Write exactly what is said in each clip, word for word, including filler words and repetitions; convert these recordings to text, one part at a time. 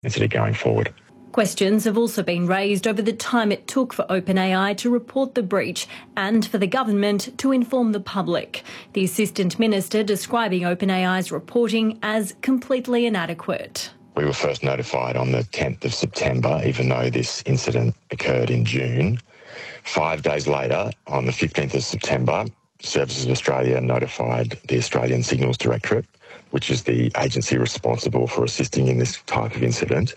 incident going forward. Questions have also been raised over the time it took for OpenAI to report the breach and for the government to inform the public. The Assistant Minister describing OpenAI's reporting as completely inadequate. We were first notified on the tenth of September, even though this incident occurred in June. Five days later, on the fifteenth of September, Services Australia notified the Australian Signals Directorate, which is the agency responsible for assisting in this type of incident.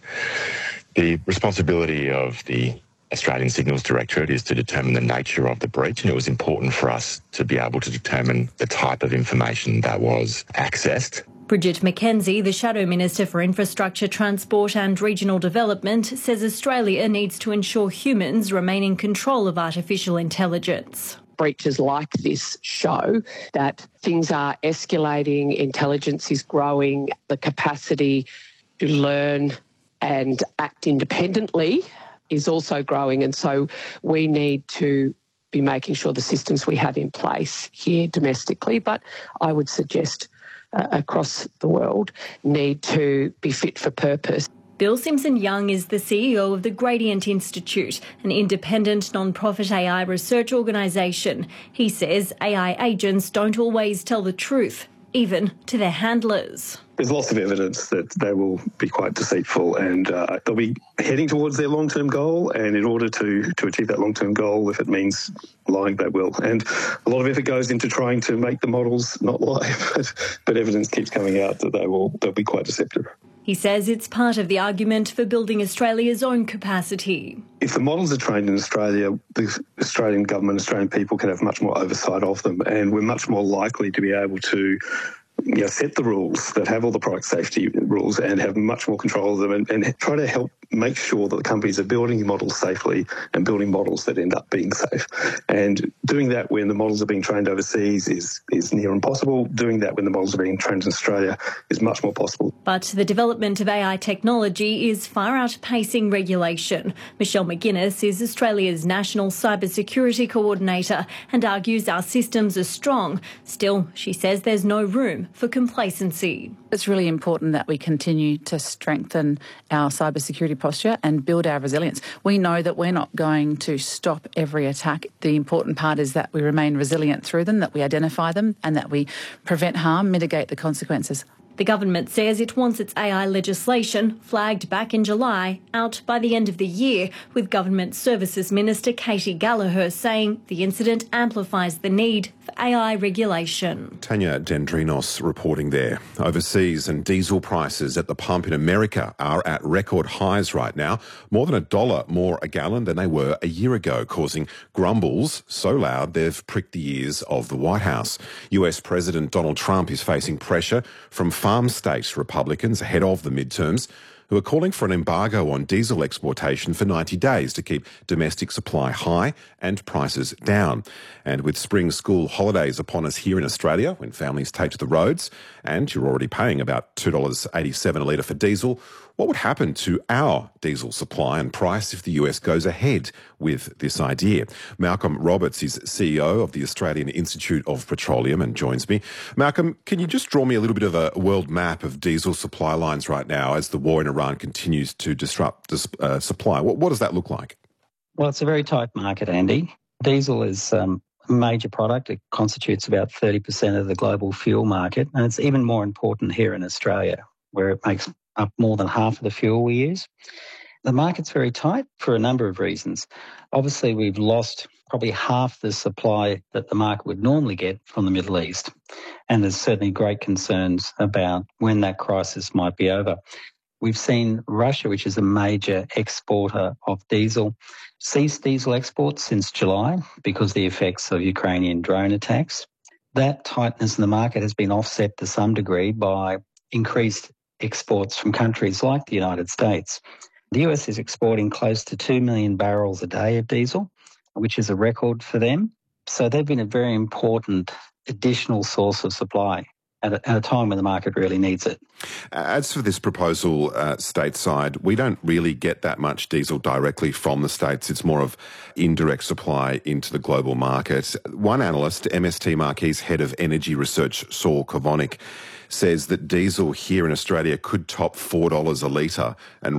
The responsibility of the Australian Signals Directorate is to determine the nature of the breach, and it was important for us to be able to determine the type of information that was accessed. Bridget McKenzie, the Shadow Minister for Infrastructure, Transport and Regional Development, says Australia needs to ensure humans remain in control of artificial intelligence. Breaches like this show that things are escalating, intelligence is growing, the capacity to learn and act independently is also growing. And so we need to be making sure the systems we have in place here domestically, but I would suggest uh, across the world, need to be fit for purpose. Bill Simpson-Young is the C E O of the Gradient Institute, an independent non-profit A I research organisation. He says A I agents don't always tell the truth, even to their handlers. There's lots of evidence that they will be quite deceitful, and uh, they'll be heading towards their long-term goal, and in order to, to achieve that long-term goal, if it means lying, they will. And a lot of effort goes into trying to make the models not lie, but, but evidence keeps coming out that they will they'll be quite deceptive. He says it's part of the argument for building Australia's own capacity. If the models are trained in Australia, the Australian government, Australian people can have much more oversight of them, and we're much more likely to be able to you know, set the rules that have all the product safety rules and have much more control of them, and, and try to help make sure that the companies are building models safely and building models that end up being safe. And doing that when the models are being trained overseas is, is near impossible. Doing that when the models are being trained in Australia is much more possible. But the development of A I technology is far outpacing regulation. Michelle McGuinness is Australia's National Cybersecurity Coordinator and argues our systems are strong. Still, she says there's no room for complacency. It's really important that we continue to strengthen our cybersecurity posture and build our resilience. We know that we're not going to stop every attack. The important part is that we remain resilient through them, that we identify them and that we prevent harm, mitigate the consequences. The government says it wants its A I legislation, flagged back in July, out by the end of the year, with Government Services Minister Katie Gallagher saying the incident amplifies the need for A I regulation. Tanya Dendrinos reporting there. Overseas, and diesel prices at the pump in America are at record highs right now, more than a dollar more a gallon than they were a year ago, causing grumbles so loud they've pricked the ears of the White House. U S President Donald Trump is facing pressure from farm state Republicans ahead of the midterms, who are calling for an embargo on diesel exportation for ninety days to keep domestic supply high and prices down. And with spring school holidays upon us here in Australia, when families take to the roads, and you're already paying about two dollars eighty-seven a litre for diesel, what would happen to our diesel supply and price if the U S goes ahead with this idea? Malcolm Roberts is C E O of the Australian Institute of Petroleum and joins me. Malcolm, can you just draw me a little bit of a world map of diesel supply lines right now as the war in Iran continues to disrupt uh, supply? What, what does that look like? Well, it's a very tight market, Andy. Diesel is um, a major product. It constitutes about thirty percent of the global fuel market, and it's even more important here in Australia, where it makes up more than half of the fuel we use. The market's very tight for a number of reasons. Obviously, we've lost probably half the supply that the market would normally get from the Middle East. And there's certainly great concerns about when that crisis might be over. We've seen Russia, which is a major exporter of diesel, cease diesel exports since July because of the effects of Ukrainian drone attacks. That tightness in the market has been offset to some degree by increased exports from countries like the United States. The U S is exporting close to two million barrels a day of diesel, which is a record for them. So they've been a very important additional source of supply at a, at a time when the market really needs it. As for this proposal uh, stateside, we don't really get that much diesel directly from the States. It's more of indirect supply into the global market. One analyst, M S T Marquee's head of energy research, Saul Kovonic, says that diesel here in Australia could top four dollars a litre and